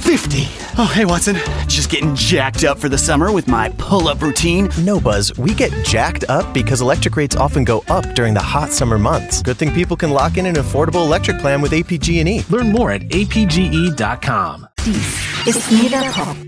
50. Oh, hey, Watson. Just getting jacked up for the summer with my pull-up routine. No, Buzz. We get jacked up because electric rates often go up during the hot summer months. Good thing people can lock in an affordable electric plan with APG&E. Learn more at apge.com. Dies ist Niederpop.